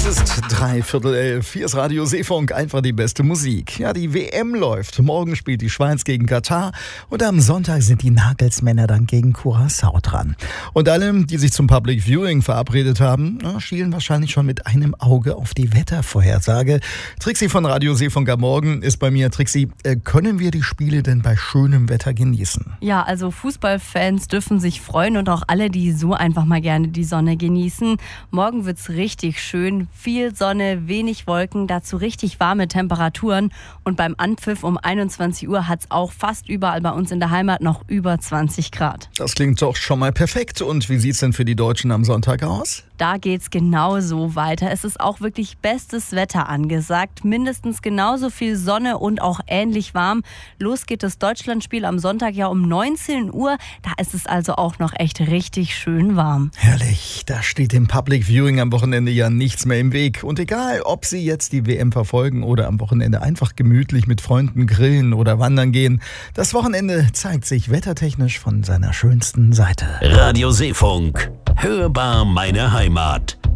Es ist 11:45, hier ist Radio Seefunk, einfach die beste Musik. Ja, die WM läuft. Morgen spielt die Schweiz gegen Katar und am Sonntag sind die Nagelsmänner dann gegen Curaçao dran. Und alle, die sich zum Public Viewing verabredet haben, schielen wahrscheinlich schon mit einem Auge auf die Wettervorhersage. Trixi von Radio Seefunk am Morgen ist bei mir. Trixi, können wir die Spiele denn bei schönem Wetter genießen? Ja, also Fußballfans dürfen sich freuen und auch alle, die so einfach mal gerne die Sonne genießen. Morgen wird's richtig schön. Viel Sonne, wenig Wolken, dazu richtig warme Temperaturen. Und beim Anpfiff um 21 Uhr hat es auch fast überall bei uns in der Heimat noch über 20 Grad. Das klingt doch schon mal perfekt. Und wie sieht's denn für die Deutschen am Sonntag aus? Da geht's genauso weiter. Es ist auch wirklich bestes Wetter angesagt. Mindestens genauso viel Sonne und auch ähnlich warm. Los geht das Deutschlandspiel am Sonntag ja um 19 Uhr. Da ist es also auch noch echt richtig schön warm. Herrlich, da steht dem Public Viewing am Wochenende ja nichts mehr im Weg. Und egal, ob Sie jetzt die WM verfolgen oder am Wochenende einfach gemütlich mit Freunden grillen oder wandern gehen, das Wochenende zeigt sich wettertechnisch von seiner schönsten Seite. Radio Seefunk. Hörbar meine Heimat.